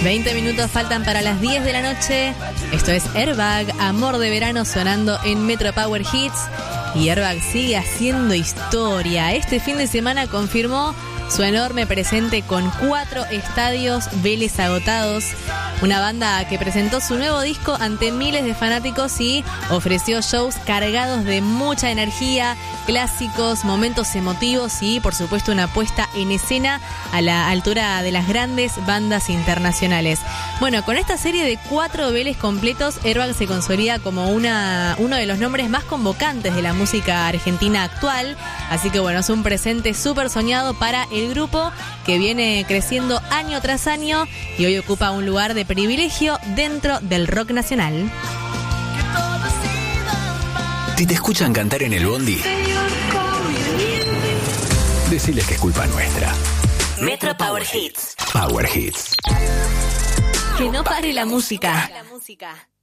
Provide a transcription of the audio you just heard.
20 minutos faltan para las 10 de la noche. Esto es Airbag, Amor de Verano, sonando en Metro Power Hits. Y Airbag sigue haciendo historia. Este fin de semana confirmó su enorme presente con 4 estadios Vélez agotados. Una banda que presentó su nuevo disco ante miles de fanáticos y ofreció shows cargados de mucha energía, clásicos, momentos emotivos y, por supuesto, una puesta en escena a la altura de las grandes bandas internacionales. Bueno, con esta serie de 4 Vélez completos, Airbag se consolida como uno de los nombres más convocantes de la música argentina actual. Así que, bueno, es un presente súper soñado para el grupo que viene creciendo año tras año y hoy ocupa un lugar de privilegio dentro del rock nacional. Si te escuchan cantar en el bondi, deciles que es culpa nuestra. Metro Power Hits. Power Hits. Que no pare la música.